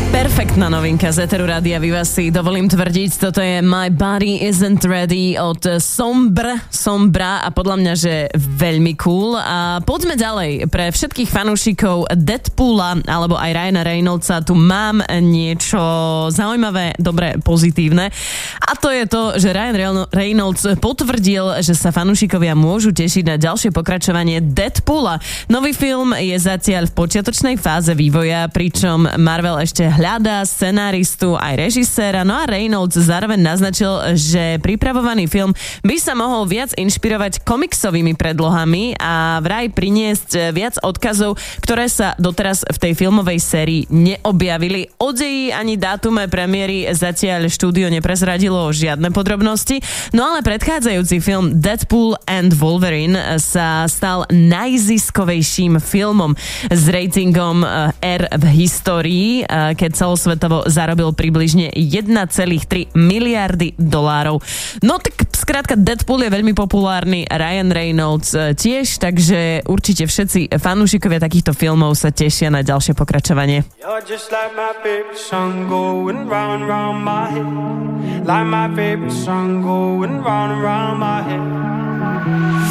Perfektná novinka z Eteru Rádia Viva, si dovolím tvrdiť, toto je My Body Isn't Ready od Sombra a podľa mňa, že veľmi cool. A poďme ďalej. Pre všetkých fanúšikov Deadpoola alebo aj Ryana Reynoldsa tu mám niečo zaujímavé, dobré, pozitívne. A to je to, že Ryan Reynolds potvrdil, že sa fanúšikovia môžu tešiť na ďalšie pokračovanie Deadpoola. Nový film je zatiaľ v počiatočnej fáze vývoja, pričom Marvel ešte hľadá scenáristu aj režiséra, no a Reynolds zároveň naznačil, že pripravovaný film by sa mohol viac inšpirovať komiksovými predlohami a vraj priniesť viac odkazov, ktoré sa doteraz v tej filmovej sérii neobjavili. O deji ani dátume premiéry zatiaľ štúdio neprezradilo žiadne podrobnosti, no ale predchádzajúci film Deadpool and Wolverine sa stal najziskovejším filmom s ratingom R v histórii, keď celosvetovo zarobil približne 1,3 miliardy dolárov. No tak skrátka Deadpool je veľmi populárny, Ryan Reynolds tiež, takže určite všetci fanúšikovia takýchto filmov sa tešia na ďalšie pokračovanie. You're just like my favorite song going round and round my head. Like my favorite song going round and round my head.